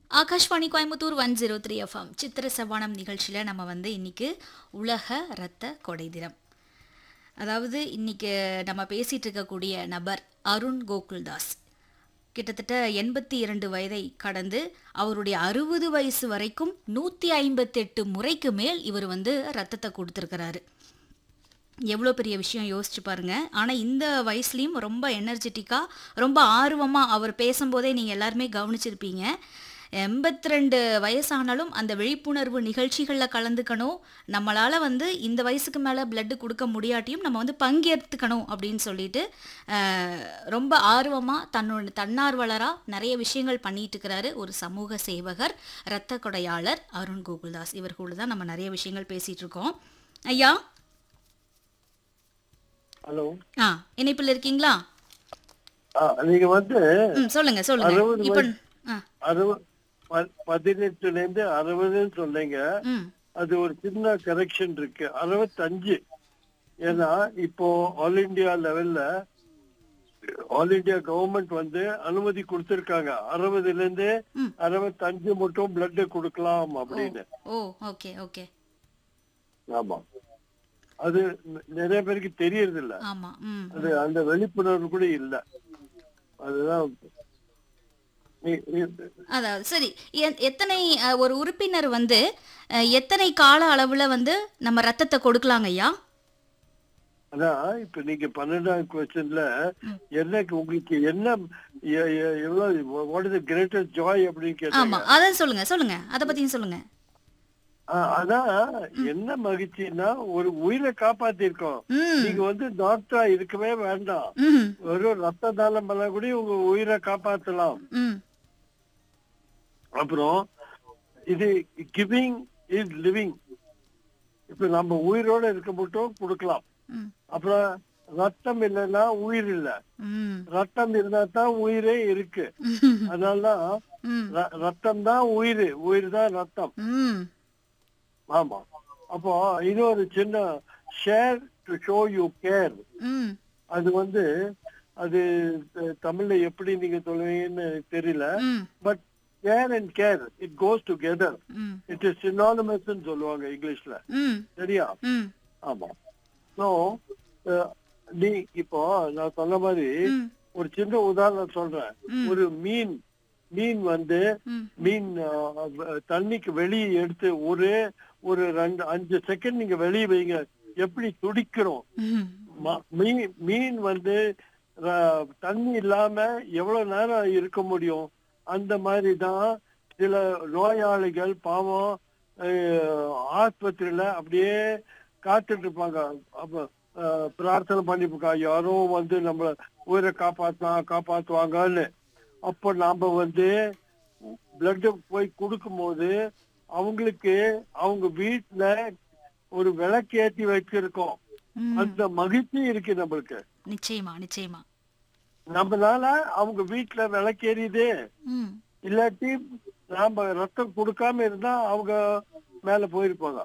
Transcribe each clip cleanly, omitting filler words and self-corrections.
Akashvani Coimbatore 103 FM சித்திர செவ்வானம் நிகழ்ச்சியில் நம்ம இன்னைக்கு உலக இரத்த கொடை தினம். அதாவது இன்னைக்கு நம்ம பேசிட்டு இருக்கக்கூடிய நபர் அருண் கோகுல்தாஸ். கிட்டத்தட்ட 82 வயதை கடந்து அவருடைய 60 வயசு வரைக்கும் 158 முறைக்கு மேல் இவர் ரத்தத்தை கொடுத்துருக்கிறாரு. எவ்வளோ பெரிய விஷயம் யோசிச்சு பாருங்க. ஆனால் இந்த வயசுலேயும் ரொம்ப எனர்ஜெட்டிக்காக, ரொம்ப ஆர்வமாக அவர் பேசும்போதே நீங்கள் எல்லாருமே கவனிச்சிருப்பீங்க. 82 வயசானாலும் அந்த விழிப்புணர்வு நிகழ்ச்சிகளில் கலந்துக்கணும், நம்மளால் இந்த வயசுக்கு மேலே பிளட்டு கொடுக்க முடியாட்டியும் நம்ம பங்கேற்றுக்கணும் அப்படின்னு சொல்லிட்டு ரொம்ப ஆர்வமாக தன்னார்வலராக நிறைய விஷயங்கள் பண்ணிட்டு இருக்கிறாரு ஒரு சமூக சேவகர், இரத்த கொடையாளர் அருண் கோகுல்தாஸ். இவர்களோடு தான் நம்ம நிறைய விஷயங்கள் பேசிகிட்டு இருக்கோம். ஐயா, ஹலோ, இணைப்பில் இருக்கீங்களா? நீங்க சொல்லுங்க சொல்லுங்க. 60 இப்ப 18ல இருந்து 60 சொன்னீங்க. அது ஒரு சின்ன கரெக்ஷன் இருக்கு, 65. ஏன்னா இப்போ ஆல் இந்தியா லெவல்ல ஆல் இந்தியா கவர்மெண்ட் அனுமதி கொடுத்திருக்காங்க 60ல இருந்து 65 மட்டும் பிளட் கொடுக்கலாம் அப்படின்னு. ஓ, ஓகே ஓகே. ஆமா, அது நிறைய பேருக்கு தெரியறது இல்ல. ஆமா, அது அந்த விழிப்புணர்வு கூட இல்ல. அதுதான். அதாவது சரி, எத்தனை ஒரு உறுப்பினர் எத்தனை கால அளவுல நம்ம ரத்தத்தை கொடுக்கலாங்க ஐயா? அதான் இப்ப நீங்க 12வது क्वेश्चनல என்ன உங்களுக்கு என்ன what is the greatest Joy அப்படின்னு கேட்டாங்க. ஆமா, அத சொல்லுங்க சொல்லுங்க, அத பத்தியும் சொல்லுங்க. அதான் என்ன மகிழ்ச்சின்னா ஒரு உயிரை காப்பாத்திருக்கோம். நீங்க டாக்டரா இருக்கவே வேண்டாம், ஒரு ரத்த தானம் பண்ண கூட உங்க உயிரை காப்பாத்தலாம். அப்புறம் இது கிவிங் இஸ் லிவிங். இப்ப நம்ம உயிரோட இருக்க மட்டும் கொடுக்கலாம். அப்புறம் ரத்தம் இல்லைன்னா உயிர் இல்ல, ரத்தம் இருந்தா தான் உயிரே இருக்கு. அதனாலதான் ரத்தம் தான் உயிர், உயிர் தான் ரத்தம். ஆமா. அப்போ இது ஒரு சின்ன share to show you care. அது அது தமிழ்ல எப்படி நீங்க சொல்லுவீங்கன்னு தெரியல. But care and care, it goes together. It is synonymous சொல்லுவாங்க இங்கிலீஷ்ல. சரியா? ஆமா. சோ நீ இப்போ நான் சொன்ன மாதிரி ஒரு சின்ன உதாரணம் சொல்றேன். ஒரு மீன் மீன் தண்ணிக்கு வெளியே எடுத்து ஒரு 2-5 செகண்ட் நீங்க வெளியே வைங்க, எப்படி துடிக்கிறோம். மீன் தண்ணி இல்லாம எவ்வளவு நேரம் இருக்க முடியும்? அந்த மாதிரி தான் சில நோயாளிகள் பாவம் ஆஸ்பத்திரியில அப்படியே காத்துட்டு இருப்பாங்க. அப்ப பிரார்த்தனை பண்ணிருக்கா, யாரோ நம்மள உயிரை காப்பாத்துவாங்கன்னு. அப்ப நாம பிளட் போய் கொடுக்கும் போது அவங்களுக்கு அவங்க வீட்டுல ஒரு விளக்கு ஏற்றி வச்சிருக்கோம். அந்த மகிழ்ச்சி இருக்கு நம்மளுக்கு. நிச்சயமா நிச்சயமா. நம்மளால அவங்க வீட்டுல விளக்கேறியதே இல்லாட்டி நாம ரத்தம் கொடுக்காம இருந்தா அவங்க மேல போயிருப்பாங்க.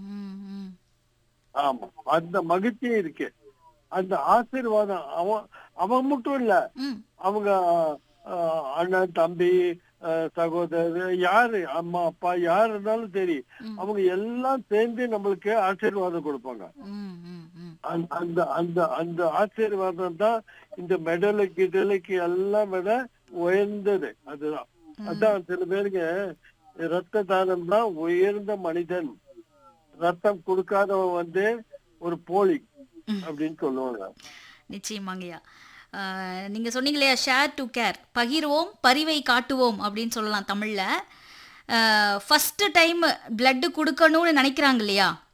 ஆமா, அந்த மகிழ்ச்சி இருக்கு, அந்த ஆசீர்வாதம். அவன் மட்டும் இல்ல, அவங்க அண்ணன் தம்பி சகோதரர் யாரு, அம்மா அப்பா யார் இருந்தாலும் சரி, அவங்க எல்லாம் சேர்ந்து நம்மளுக்கு ஆசீர்வாதம் கொடுப்பாங்க. அந்த அந்த அந்த ஆசீர்வாதம் தான் இந்த மெடலுக்கு எல்லாம் விட உயர்ந்தது. அதுதான். அதான் சில பேருக்கு ரத்த தானம் தான் உயர்ந்த மனிதன், ரத்தம் கொடுக்காதவன் ஒரு போலி அப்படின்னு சொல்லுவாங்க. நிச்சயமாங்கய்யா. நீங்க சொன்னீங்க இல்லையா, ஷேர் டு கேர், பகிர்வோம் பரிவை காட்டுவோம் அப்படின்னு சொல்லலாம் தமிழ்ல. ஃபர்ஸ்ட் டைம் பிளட் கொடுக்கணும்னு நினைக்கிறாங்க இல்லையா,